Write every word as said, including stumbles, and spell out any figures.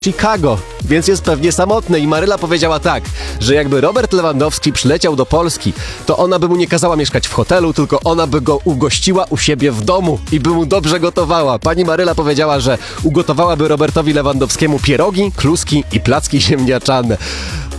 Chicago, więc jest pewnie samotny i Maryla powiedziała tak, że jakby Robert Lewandowski przyleciał do Polski, to ona by mu nie kazała mieszkać w hotelu, tylko ona by go ugościła u siebie w domu i by mu dobrze gotowała. Pani Maryla powiedziała, że ugotowałaby Robertowi Lewandowskiemu pierogi, kluski i placki ziemniaczane.